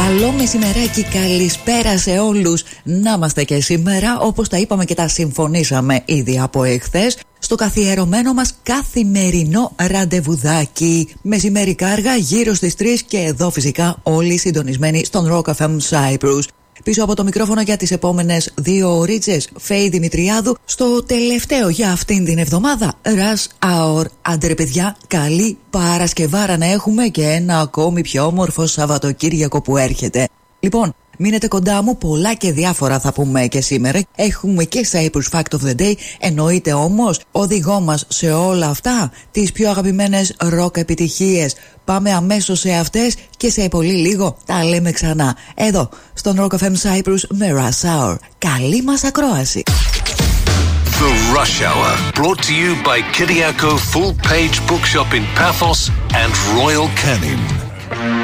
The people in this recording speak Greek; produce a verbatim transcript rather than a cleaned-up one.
Καλό μεσημεράκι, καλησπέρα σε όλους. Να είμαστε και σήμερα, όπως τα είπαμε και τα συμφωνήσαμε ήδη από εχθές, στο καθιερωμένο μας καθημερινό ραντεβουδάκι. Μεσημερικά αργά γύρω στις τρεις και εδώ φυσικά όλοι συντονισμένοι στον Rock εφ εμ Cyprus. Πίσω από το μικρόφωνο για τις επόμενες δύο ωρίτσες, Φέη Δημητριάδου, στο τελευταίο για αυτήν την εβδομάδα, Rush Hour. Άντε παιδιά, καλή Παρασκευάρα να έχουμε και ένα ακόμη πιο όμορφο Σαββατοκύριακο που έρχεται. Λοιπόν, μείνετε κοντά μου, πολλά και διάφορα θα πούμε και σήμερα. Έχουμε και Cyprus Fact of the Day. Εννοείται όμως, οδηγό μας σε όλα αυτά, τις πιο αγαπημένες rock επιτυχίες. Πάμε αμέσως σε αυτές και σε πολύ λίγο τα λέμε ξανά. Εδώ, στον Rock εφ εμ Cyprus με Rush Hour. Καλή μας ακρόαση. The Rush Hour, brought to you by Kyriako Full Page Bookshop in Paphos and Royal Canin.